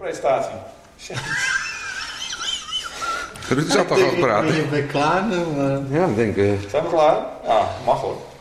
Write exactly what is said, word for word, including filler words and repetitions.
presentatie. Zeg iets. Ruud zat toch al te praten? Je bent klaar nu, maar... Ja, ik denk... Uh... Zijn we klaar? Ja, mag hoor.